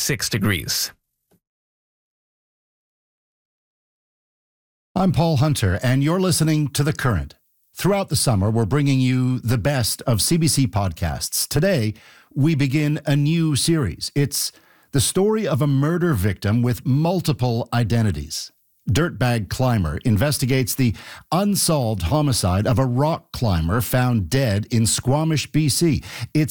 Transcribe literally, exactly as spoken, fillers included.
six degrees. I'm Paul Hunter, and you're listening to The Current. Throughout the summer, we're bringing you the best of C B C podcasts. Today, we begin a new series. It's the story of a murder victim with multiple identities. Dirtbag Climber investigates the unsolved homicide of a rock climber found dead in Squamish, B C. It's